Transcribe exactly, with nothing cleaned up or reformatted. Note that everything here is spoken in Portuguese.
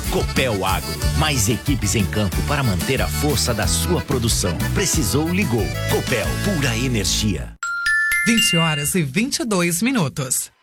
Copel Agro, mais equipes em campo para manter a força da sua produção. Precisou, ligou. Copel, pura energia. vinte horas e vinte e dois minutos.